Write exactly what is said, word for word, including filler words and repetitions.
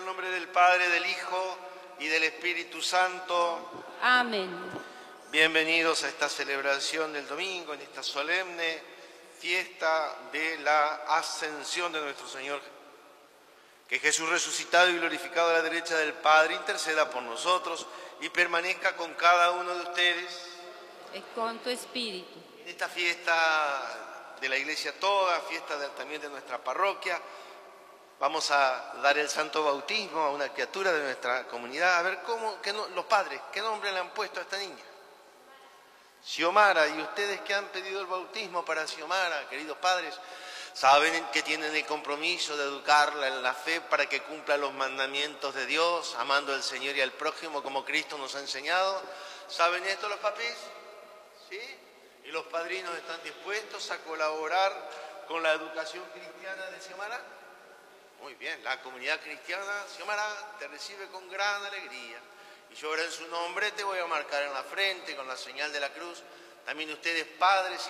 nombre del Padre, del Hijo y del Espíritu Santo. Amén. Bienvenidos a esta celebración del domingo, en esta solemne fiesta de la ascensión de nuestro Señor. Que Jesús resucitado y glorificado a la derecha del Padre interceda por nosotros y permanezca con cada uno de ustedes. Es con tu espíritu. En esta fiesta de la Iglesia toda, fiesta de, también de nuestra parroquia, vamos a dar el santo bautismo a una criatura de nuestra comunidad. A ver cómo, qué no, los padres, ¿qué nombre le han puesto a esta niña? Xiomara. Y ustedes que han pedido el bautismo para Xiomara, queridos padres, saben que tienen el compromiso de educarla en la fe para que cumpla los mandamientos de Dios, amando al Señor y al prójimo como Cristo nos ha enseñado. ¿Saben esto los papis? ¿Sí? ¿Y los padrinos están dispuestos a colaborar con la educación cristiana de Xiomara? Muy bien, la comunidad cristiana, Xiomara, te recibe con gran alegría. Y yo ahora en su nombre te voy a marcar en la frente con la señal de la cruz. También ustedes, padres